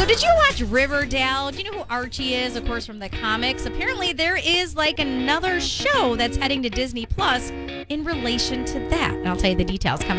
So did you watch Riverdale? Do you know who Archie is, of course, from the comics? Apparently there is like another show that's heading to Disney Plus in relation to that. And I'll tell you the details coming